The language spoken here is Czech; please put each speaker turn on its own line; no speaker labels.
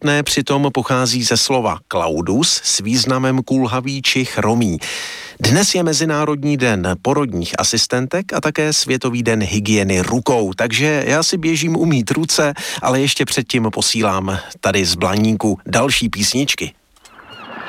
samotné přitom pochází ze slova Claudus s významem kulhavý či chromý. Dnes je Mezinárodní den porodních asistentek a také Světový den hygieny rukou, takže já si běžím umýt ruce, ale ještě předtím posílám tady z Blaníku další písničky.